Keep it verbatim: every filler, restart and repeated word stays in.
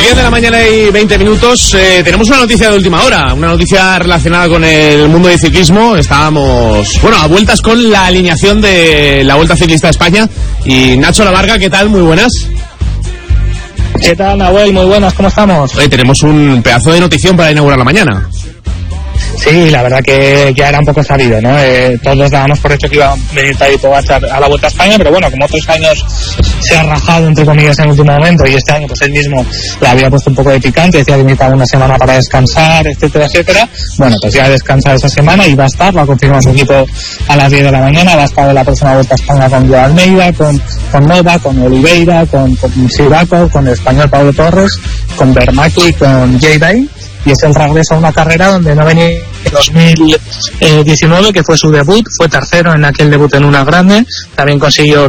diez de la mañana y veinte minutos. Eh, tenemos una noticia de última hora, una noticia relacionada con el mundo del ciclismo. Estábamos, bueno, a vueltas con la alineación de la Vuelta Ciclista de España. Y Nacho Lavarga, ¿qué tal? Muy buenas. ¿Qué tal, Nahuel? Muy buenas, ¿cómo estamos? Oye, tenemos un pedazo de notición para inaugurar la mañana. Sí, la verdad que ya era un poco sabido, ¿no? Eh, todos dábamos por hecho que iba a venir Tadej Pogačar a la Vuelta a España, pero bueno, como otros años se ha rajado, entre comillas, en el último momento, y este año pues él mismo le había puesto un poco de picante, decía que necesitaba una semana para descansar, etcétera, etcétera. Bueno, pues ya descansa esa semana y va a estar, lo ha confirmado su equipo a las diez de la mañana, va a estar en la próxima Vuelta a España con Joao Almeida, con, con Nova, con Oliveira, con, con Sivakov, con el español Pablo Torres, con Bermaki y con Jay. Y es el regreso a una carrera donde no venía en dos mil diecinueve, que fue su debut, fue tercero en aquel debut en una grande, también consiguió